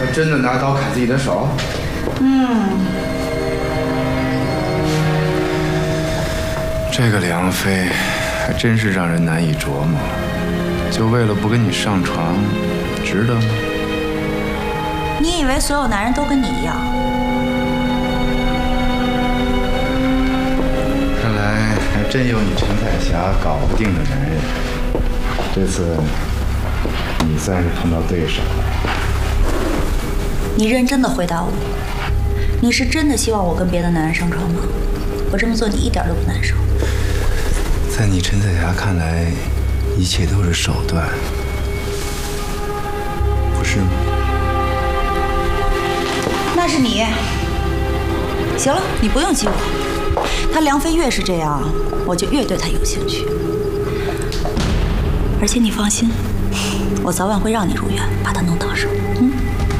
他真的拿刀砍自己的手？这个梁飞还真是让人难以琢磨。就为了不跟你上床，值得吗？ 你以为所有男人都跟你一样？ 看来还真有你陈彩霞搞不定的男人。这次你算是碰到对手了。 你认真的回答我，你是真的希望我跟别的男人上床吗？我这么做你一点都不难受。 在你陈彩霞看来，一切都是手段，不是吗？ 那是你。行了，你不用激我。他梁飞越是这样，我就越对他有兴趣。而且你放心，我早晚会让你如愿，把他弄到手。